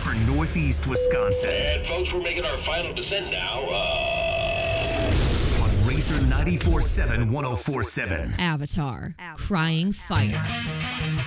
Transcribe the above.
for Northeast Wisconsin. And folks, we're making our final descent now. On Razor 94.7 104.7. Avatar, Crying Fire.